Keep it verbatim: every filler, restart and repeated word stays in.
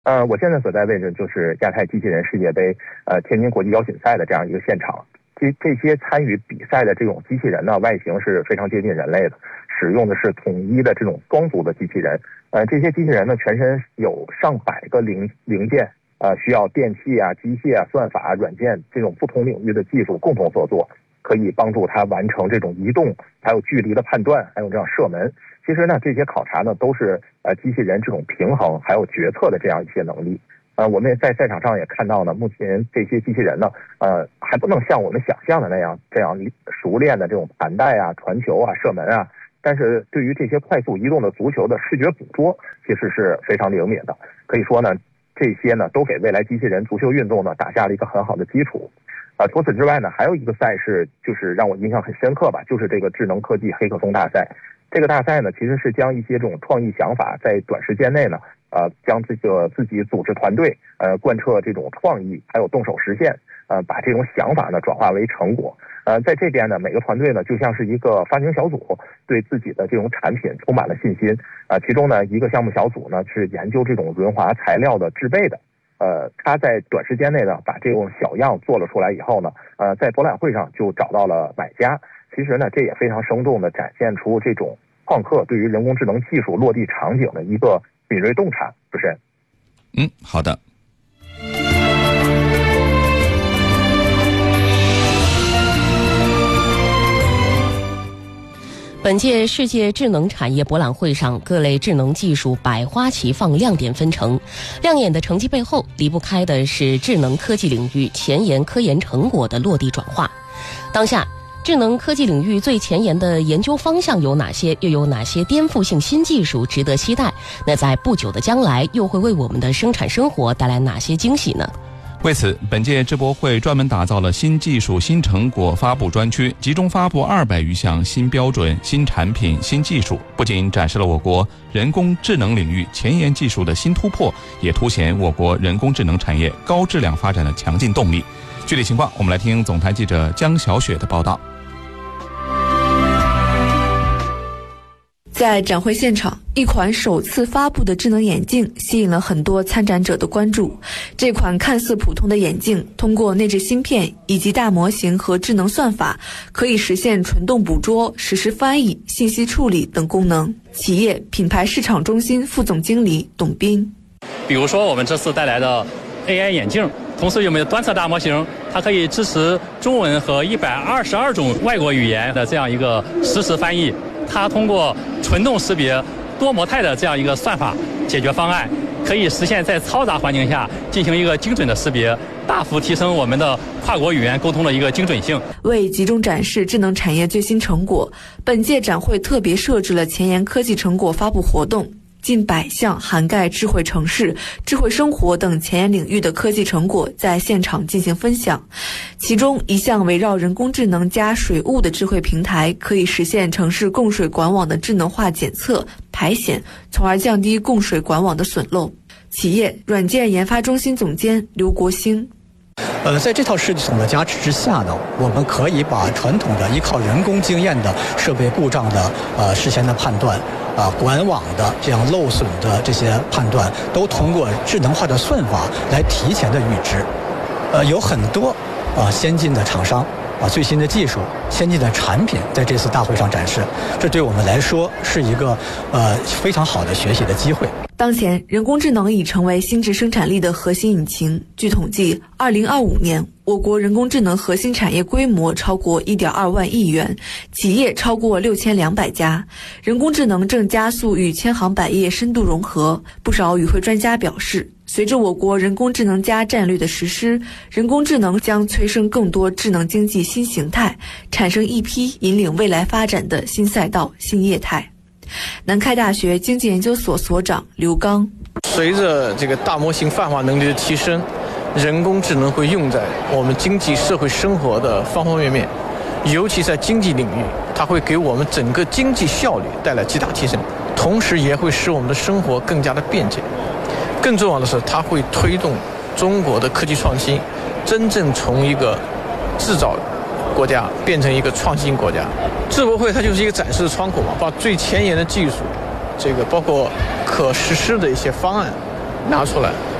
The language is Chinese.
呃，我现在所在位置就是亚太机器人世界杯呃天津国际邀请赛的这样一个现场。这这些参与比赛的这种机器人呢，外形是非常接近人类的，使用的是统一的这种双足的机器人。呃，这些机器人呢，全身有上百个零零件，呃，需要电器啊、机械啊、算法、软件这种不同领域的技术共同合作，可以帮助它完成这种移动，还有距离的判断，还有这样射门。其实呢，这些考察呢，都是呃机器人这种平衡还有决策的这样一些能力。呃，我们也在赛场上也看到呢，目前这些机器人呢，呃，还不能像我们想象的那样这样熟练的这种盘带啊、传球啊、射门啊，但是对于这些快速移动的足球的视觉捕捉，其实是非常灵敏的。可以说呢，这些呢都给未来机器人足球运动呢打下了一个很好的基础。呃，除此之外呢，还有一个赛事就是让我印象很深刻吧，就是这个智能科技黑客松大赛。这个大赛呢，其实是将一些这种创意想法在短时间内呢，呃，将这个自己组织团队，呃，贯彻这种创意，还有动手实现，呃，把这种想法呢转化为成果。呃，在这边呢，每个团队呢就像是一个发明小组，对自己的这种产品充满了信心。啊、呃，其中呢一个项目小组呢是研究这种润滑材料的制备的。呃，他在短时间内呢把这种小样做了出来以后呢，呃，在博览会上就找到了买家。其实呢，这也非常生动地展现出这种创客对于人工智能技术落地场景的一个敏锐洞察。主持人， 嗯，好的。 本届世界智能产业博览会上，各类智能技术百花齐放，亮点纷呈。亮眼的成绩背后，离不开的是智能科技领域前沿科研成果的落地转化。当下，智能科技领域最前沿的研究方向有哪些？又有哪些颠覆性新技术值得期待？那在不久的将来，又会为我们的生产生活带来哪些惊喜呢？ 为此，本届智博会专门打造了新技术新成果发布专区，集中发布二百余项新标准、新产品、新技术，不仅展示了我国人工智能领域前沿技术的新突破，也凸显我国人工智能产业高质量发展的强劲动力。具体情况，我们来听总台记者江小雪的报道。 在展会现场，一款首次发布的智能眼镜吸引了很多参展者的关注。这款看似普通的眼镜，通过内置芯片以及大模型和智能算法，可以实现纯动捕捉、实时翻译、信息处理等功能。企业品牌市场中心副总经理董斌， 比如说我们这次带来的 A I 眼镜，同时有没有端侧大模型，它可以支持中文和一百二十二种外国语言的这样一个实时翻译。它通过纯动识别、多模态的这样一个算法解决方案，可以实现在嘈杂环境下进行一个精准的识别，大幅提升我们的跨国语言沟通的一个精准性。 为集中展示智能产业最新成果，本届展会特别设置了前沿科技成果发布活动。近百项涵盖智慧城市、智慧生活等前沿领域的科技成果在现场进行分享。其中一项围绕人工智能加水务的智慧平台，可以实现城市供水管网的智能化检测、排险，从而降低供水管网的损漏。企业软件研发中心总监刘国兴， 呃，在这套设计统的加持之下呢，我们可以把传统的依靠人工经验的设备故障的呃事先的判断，啊、呃、管网的这样漏损的这些判断，都通过智能化的算法来提前的预知。呃，有很多啊、呃、先进的厂商啊、最新的技术、先进的产品在这次大会上展示，这对我们来说是一个呃非常好的学习的机会。 当前，人工智能已成为新质生产力的核心引擎。据统计，二零二五年，我国人工智能核心产业规模超过 一点二万亿元，企业超过六千两百家。人工智能正加速与千行百业深度融合。不少与会专家表示，随着我国人工智能加战略的实施，人工智能将催生更多智能经济新形态，产生一批引领未来发展的新赛道、新业态。南开大学经济研究所所长刘刚， 随着这个大模型泛化能力的提升，人工智能会用在我们经济社会生活的方方面面，尤其在经济领域，它会给我们整个经济效率带来极大提升，同时也会使我们的生活更加的便捷。更重要的是，它会推动中国的科技创新真正从一个制造国家变成一个创新国家。智博会它就是一个展示的窗口嘛，把最前沿的技术，这个包括可实施的一些方案， 拿出来。